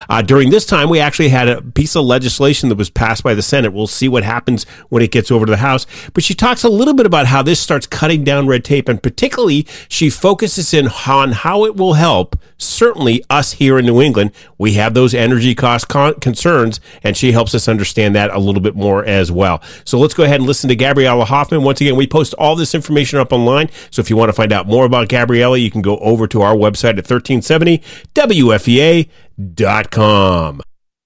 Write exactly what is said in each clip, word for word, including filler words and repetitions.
Uh, during this time, we actually had a piece of legislation that was passed by the Senate. We'll see what happens when it gets over to the House. But she talks a little bit about how this starts cutting down red tape, and particularly she focuses in on how it will help, certainly us here in New England. We have those energy cost con- concerns, and she helps us understand that a little bit more as well. So let's go ahead and listen to Gabriella Hoffman. Once again, we post all this information up online, so if you want to find out more about Gabriella, you can go over to our website at thirteen seventy W F E A dot com.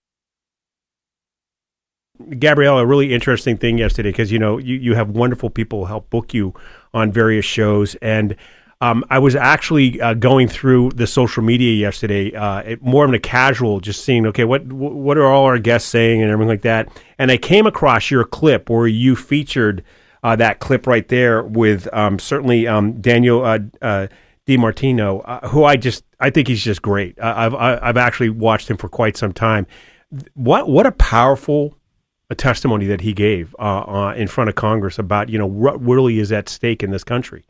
Gabriella, a really interesting thing yesterday, because you know you, you have wonderful people help book you on various shows, and um, I was actually uh, going through the social media yesterday, uh, it, more of a casual, just seeing okay, what what are all our guests saying and everything like that, and I came across your clip where you featured uh, that clip right there with um, certainly um, Daniel uh, uh, DiMartino, uh, who I just I think he's just great. Uh, I've I've actually watched him for quite some time. What what a powerful a testimony that he gave uh, uh, in front of Congress about, you know, what really is at stake in this country.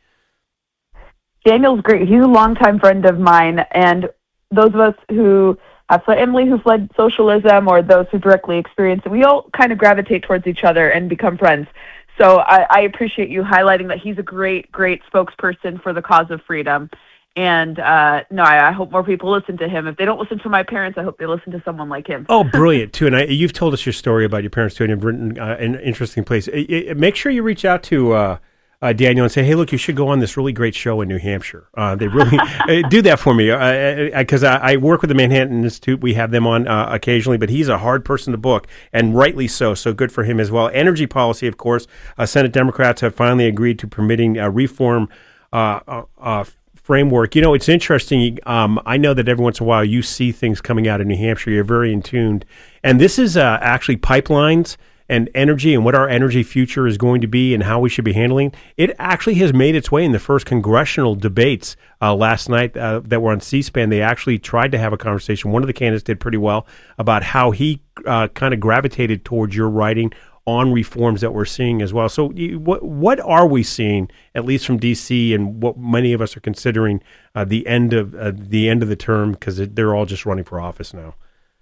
Daniel's great. He's a longtime friend of mine, and those of us who have fled, Emily, who fled socialism, or those who directly experienced it, we all kind of gravitate towards each other and become friends. So I, I appreciate you highlighting that he's a great, great spokesperson for the cause of freedom. And uh, no, I, I hope more people listen to him. If they don't listen to my parents, I hope they listen to someone like him. Oh, brilliant, too. And I, you've told us your story about your parents, too, and you've written uh, an interesting place. It, it, make sure you reach out to uh, uh, Daniel and say, hey, look, you should go on this really great show in New Hampshire. Uh, they really do that for me, because uh, I, I work with the Manhattan Institute. We have them on uh, occasionally, but he's a hard person to book, and rightly so, so good for him as well. Energy policy, of course. Uh, Senate Democrats have finally agreed to permitting uh, reform uh, uh, uh framework. You know, it's interesting. Um, I know that every once in a while you see things coming out of New Hampshire. You're very in tuned. And this is uh, actually pipelines and energy and what our energy future is going to be and how we should be handling. It actually has made its way in the first congressional debates uh, last night uh, that were on C-SPAN. They actually tried to have a conversation. One of the candidates did pretty well about how he uh, kind of gravitated towards your writing on reforms that we're seeing as well. So you, what what are we seeing, at least from D C, and what many of us are considering uh, the end of uh, the end of the term, because they're all just running for office now?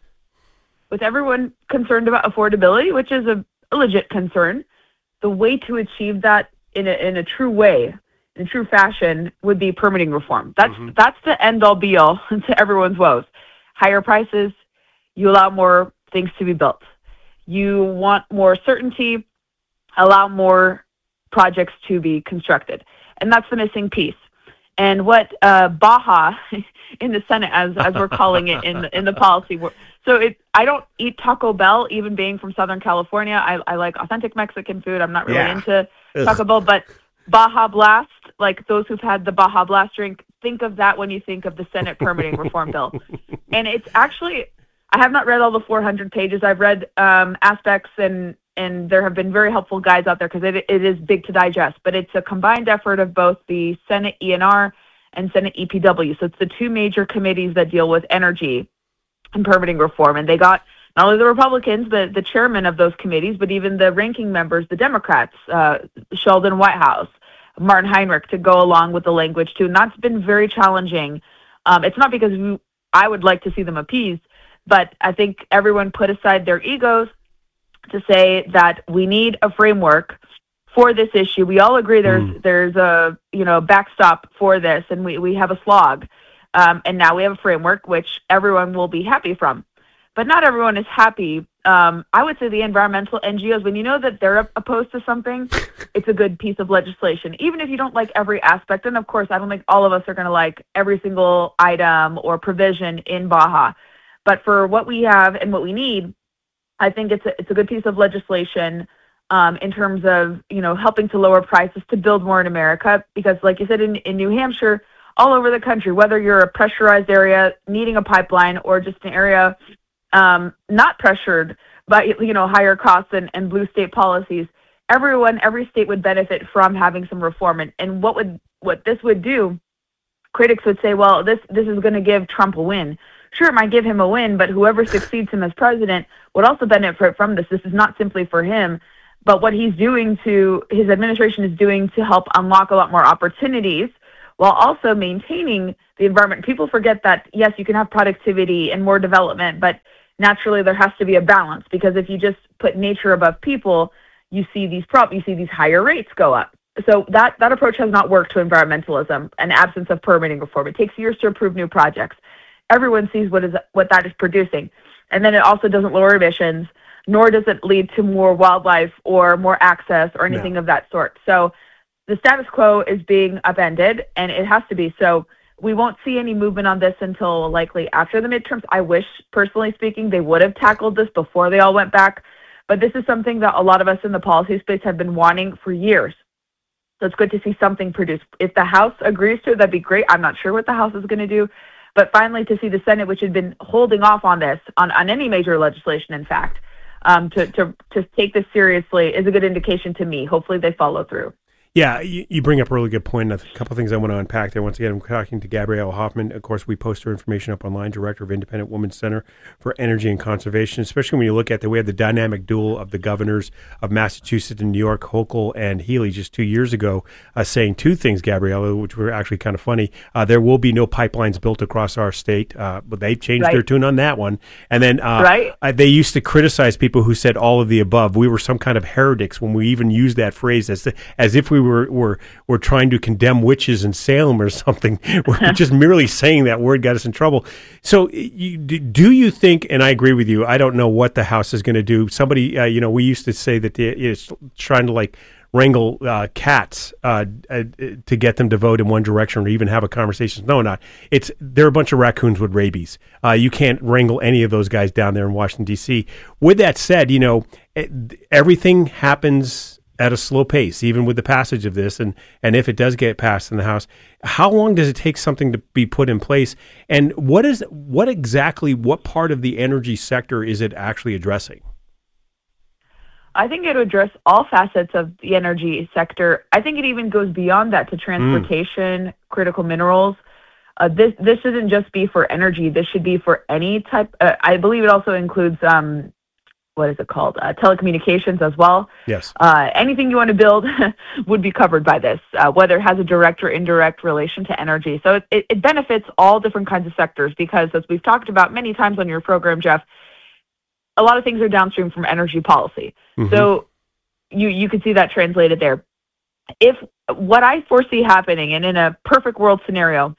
With everyone concerned about affordability, which is a, a legit concern, the way to achieve that in a, in a true way, in true fashion, would be permitting reform. That's mm-hmm. that's the end all be all to everyone's woes. Higher prices, you allow more things to be built. You want more certainty, allow more projects to be constructed. And that's the missing piece. And what uh, Baja in the Senate, as as we're calling it in the, in the policy, so it, I don't eat Taco Bell, even being from Southern California. I, I like authentic Mexican food. I'm not really yeah. into Ugh. Taco Bell, but Baja Blast, like those who've had the Baja Blast drink, think of that when you think of the Senate permitting reform bill. And it's actually... I have not read all the four hundred pages. I've read um, aspects, and and there have been very helpful guides out there, because it, it is big to digest. But it's a combined effort of both the Senate E N R and Senate E P W. So it's the two major committees that deal with energy and permitting reform. And they got not only the Republicans, the, the chairman of those committees, but even the ranking members, the Democrats, uh, Sheldon Whitehouse, Martin Heinrich, to go along with the language too. And that's been very challenging. Um, it's not because we, I would like to see them appeased, but I think everyone put aside their egos to say that we need a framework for this issue. We all agree there's mm. there's a you know backstop for this, and we, we have a slog. Um, and now we have a framework which everyone will be happy from. But not everyone is happy. Um, I would say the environmental N G Os, when you know that they're opposed to something, it's a good piece of legislation, even if you don't like every aspect. And of course, I don't think all of us are going to like every single item or provision in Baja. But for what we have and what we need, I think it's a, it's a good piece of legislation um, in terms of, you know, helping to lower prices, to build more in America. Because like you said, in, in New Hampshire, all over the country, whether you're a pressurized area needing a pipeline or just an area um, not pressured by, you know, higher costs and, and blue state policies, everyone, every state would benefit from having some reform. And, and what would what this would do, critics would say, well, this, this is going to give Trump a win. Sure, it might give him a win, but whoever succeeds him as president would also benefit from this. This is not simply for him, but what he's doing to, his administration is doing to help unlock a lot more opportunities, while also maintaining the environment. People forget that, yes, you can have productivity and more development, but naturally there has to be a balance, because if you just put nature above people, you see these prop, you see these higher rates go up. So that, that approach has not worked to environmentalism, an absence of permitting reform. It takes years to approve new projects. Everyone sees what is what that is producing. And then it also doesn't lower emissions, nor does it lead to more wildlife or more access or anything no. of that sort. So the status quo is being upended, and it has to be. So we won't see any movement on this until likely after the midterms. I wish, personally speaking, they would have tackled this before they all went back. But this is something that a lot of us in the policy space have been wanting for years. So it's good to see something produced. If the House agrees to it, that'd be great. I'm not sure what the House is going to do. But finally, to see the Senate, which had been holding off on this, on, on any major legislation, in fact, um, to, to, to take this seriously is a good indication to me. Hopefully they follow through. Yeah, you, you bring up a really good point. A couple of things I want to unpack there. Once again, I'm talking to Gabrielle Hoffman. Of course, we post her information up online, Director of Independent Women's Center for Energy and Conservation, especially when you look at that. We had the dynamic duel of the governors of Massachusetts and New York, Hochul and Healy, just two years ago, uh, saying two things, Gabrielle, which were actually kind of funny. Uh, there will be no pipelines built across our state, uh, but they changed right. their tune on that one. And then uh, right. uh, they used to criticize people who said all of the above. We were some kind of heretics when we even used that phrase as, the, as if we We're, we're, we're trying to condemn witches in Salem or something. We're just merely saying that word got us in trouble. So you, do you think, and I agree with you, I don't know what the House is going to do. Somebody, uh, you know, we used to say that it's trying to like wrangle uh, cats uh, uh, to get them to vote in one direction or even have a conversation. No, not. It's they're a bunch of raccoons with rabies. Uh, you can't wrangle any of those guys down there in Washington, D C. With that said, you know, everything happens at a slow pace, even with the passage of this, and, and if it does get passed in the House, how long does it take something to be put in place? And what is what exactly, what part of the energy sector is it actually addressing? I think it would address all facets of the energy sector. I think it even goes beyond that to transportation, mm. critical minerals. Uh, this this shouldn't just be for energy. This should be for any type. Uh, I believe it also includes um, what is it called? Uh, telecommunications as well. Yes. Uh, anything you want to build would be covered by this, uh, whether it has a direct or indirect relation to energy. So it, it, it benefits all different kinds of sectors because, as we've talked about many times on your program, Jeff, a lot of things are downstream from energy policy. Mm-hmm. So you, you can see that translated there. If what I foresee happening, and in a perfect world scenario,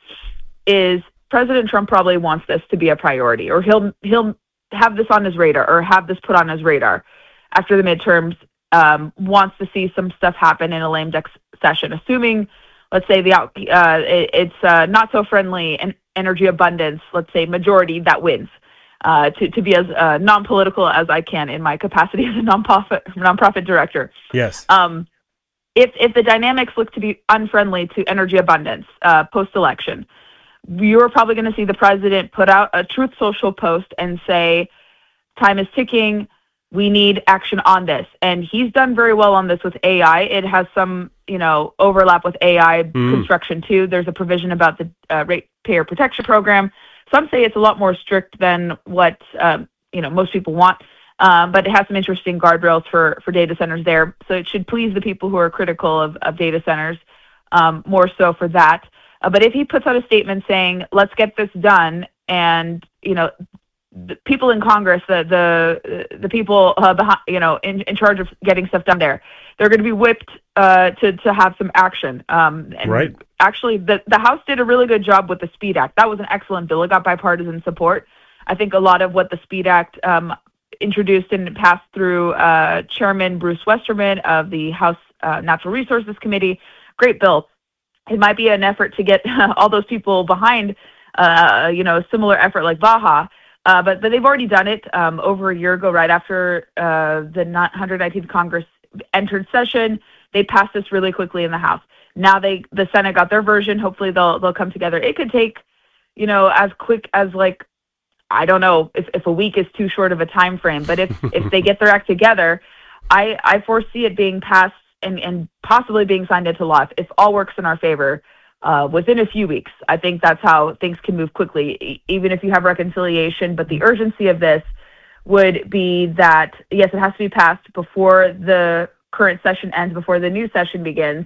is President Trump probably wants this to be a priority, or he'll he'll have this on his radar or have this put on his radar after the midterms, um, wants to see some stuff happen in a lame duck session, assuming, let's say, the out, uh, it, it's uh, not so friendly and energy abundance, let's say, majority that wins, uh, to, to be as uh, non-political as I can in my capacity as a nonprofit, nonprofit director. Yes. Um, if, if the dynamics look to be unfriendly to energy abundance uh, post-election, you're probably going to see the president put out a Truth Social post and say, time is ticking, we need action on this. And he's done very well on this with A I. It has some, you know, overlap with A I mm. construction too. There's a provision about the uh, ratepayer protection program. Some say it's a lot more strict than what, um, you know, most people want. Um, but it has some interesting guardrails for, for data centers there. So it should please the people who are critical of, of data centers, um, more so for that. Uh, but if he puts out a statement saying, let's get this done, and, you know, the people in Congress, the the the people uh, behind, you know, in, in charge of getting stuff done there, they're going to be whipped uh, to to have some action. Um, and right. Actually, the the House did a really good job with the SPEED Act. That was an excellent bill. It got bipartisan support. I think a lot of what the SPEED Act um, introduced and passed through uh, Chairman Bruce Westerman of the House uh, Natural Resources Committee, great bill. It might be an effort to get all those people behind, uh, you know, a similar effort like Baja, uh, but, but they've already done it um, over a year ago, right after uh, the one hundred nineteenth Congress entered session. They passed this really quickly in the House. Now they, the Senate got their version. Hopefully they'll they'll come together. It could take, you know, as quick as like, I don't know if, if a week is too short of a time frame, but if, if they get their act together, I, I foresee it being passed and, and possibly being signed into law if, if all works in our favor uh, within a few weeks. I think that's how things can move quickly, e- even if you have reconciliation. But the urgency of this would be that, yes, it has to be passed before the current session ends, before the new session begins.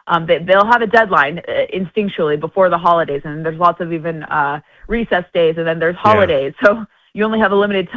Um, they, they'll have a deadline uh, instinctually before the holidays, and there's lots of even uh, recess days, and then there's holidays. Yeah. So you only have a limited time